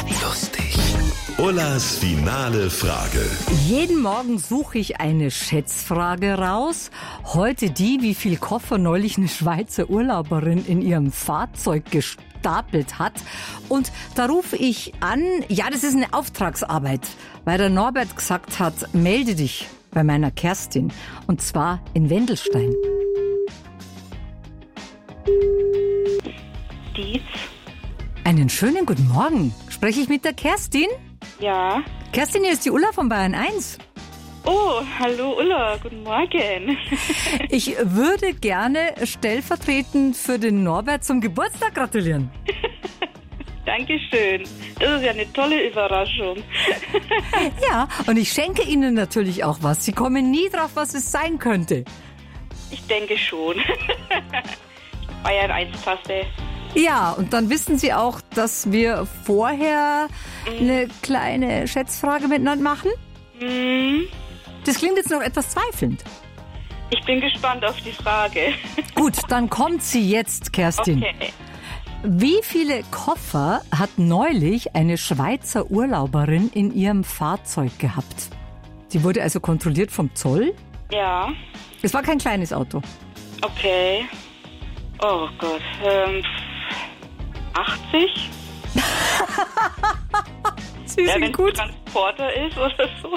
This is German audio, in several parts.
Lustig. Ullas finale Frage. Jeden Morgen suche ich eine Schätzfrage raus. Heute die, wie viel Koffer neulich eine Schweizer Urlauberin in ihrem Fahrzeug gestapelt hat. Und da rufe ich an, ja, das ist eine Auftragsarbeit, weil der Norbert gesagt hat, melde dich bei meiner Kerstin. Und zwar in Wendelstein. Dies. Einen schönen guten Morgen. Spreche ich mit der Kerstin? Ja. Kerstin, hier ist die Ulla von Bayern 1. Oh, hallo Ulla, guten Morgen. Ich würde gerne stellvertretend für den Norbert zum Geburtstag gratulieren. Dankeschön. Das ist ja eine tolle Überraschung. Ja, und ich schenke Ihnen natürlich auch was. Sie kommen nie drauf, was es sein könnte. Ich denke schon. Bayern 1 Tasse. Ja, und dann wissen Sie auch, dass wir vorher eine kleine Schätzfrage miteinander machen? Das klingt jetzt noch etwas zweifelnd. Ich bin gespannt auf die Frage. Gut, dann kommt sie jetzt, Kerstin. Okay. Wie viele Koffer hat neulich eine Schweizer Urlauberin in ihrem Fahrzeug gehabt? Sie wurde also kontrolliert vom Zoll. Ja. Es war kein kleines Auto. Okay. Oh Gott. 80? Sie Ja, sind wenn es gut. ein Transporter ist oder so.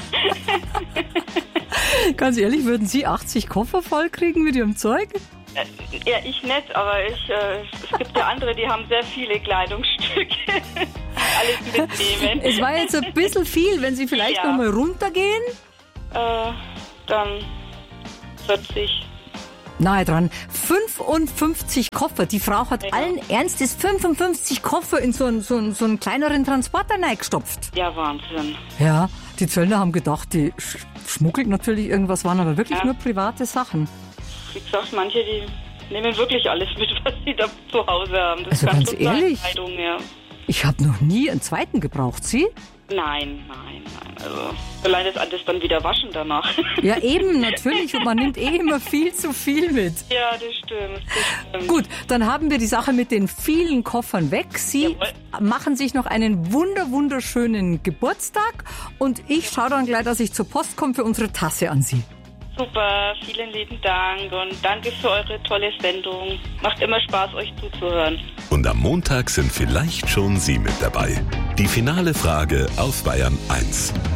Ganz ehrlich, würden Sie 80 Koffer vollkriegen mit Ihrem Zeug? Ja, ich nicht, aber es gibt ja andere, die haben sehr viele Kleidungsstücke. Alles mitnehmen. Es war jetzt ein bisschen viel, wenn Sie vielleicht Ja. noch mal runtergehen. Dann 40. Nahe dran. 55 Koffer. Die Frau hat Ja. allen Ernstes 55 Koffer in so einen kleineren Transporter reingestopft. Ja, Wahnsinn. Ja, die Zöllner haben gedacht, die schmuggelt natürlich irgendwas, waren aber wirklich Ja. nur private Sachen. Wie gesagt, manche, die nehmen wirklich alles mit, was sie da zu Hause haben. Das Also kann ganz schon sein, ehrlich? Kleidung, ja. Ich habe noch nie einen zweiten gebraucht. Sie? Nein. Also, allein das alles dann wieder waschen danach. Ja, eben, natürlich. Und man nimmt immer viel zu viel mit. Ja, das stimmt. Gut, dann haben wir die Sache mit den vielen Koffern weg. Sie Jawohl. machen sich noch einen wunderschönen Geburtstag. Und ich schaue dann gleich, dass ich zur Post komme für unsere Tasse an Sie. Super, vielen lieben Dank und danke für eure tolle Sendung. Macht immer Spaß, euch zuzuhören. Und am Montag sind vielleicht schon Sie mit dabei. Die finale Frage auf Bayern 1.